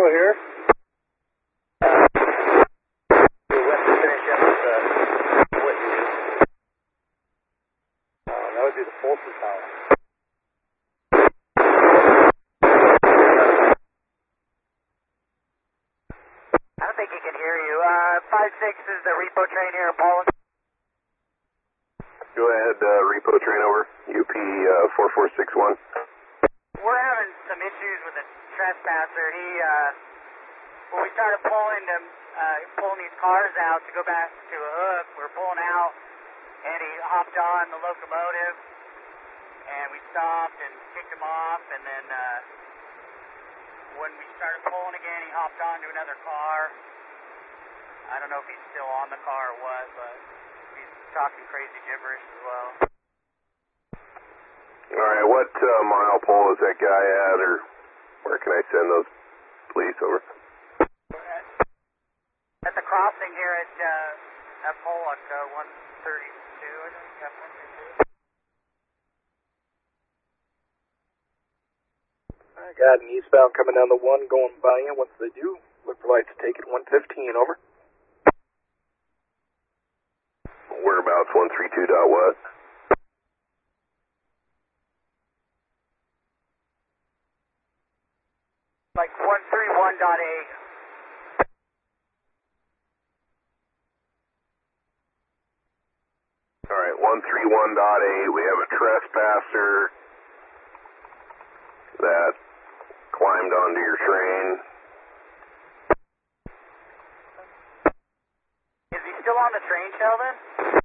Echo here. We went to finish up with what you do. That would be the Folsom Tower. I don't think he can hear you. 5-6 is the repo train here in Poland. Go ahead, repo train over. UP 4461. We're having some issues with the trespasser. When we started pulling these cars out to go back to a hook, we were pulling out, and he hopped on the locomotive, and we stopped and kicked him off, and then when we started pulling again, he hopped onto another car. I don't know if he's still on the car or what, but he's talking crazy gibberish as well. Alright, what mile pole is that guy at, or where can I send those police over? At the crossing here at Pollock, 132, I think. I got an eastbound coming down the 1 going by you. Once they do, look for lights to take it. 115, over. Whereabouts 132 dot what? Like 131.8. Alright, 131.8. We have a trespasser that climbed onto your train. Is he still on the train, Sheldon?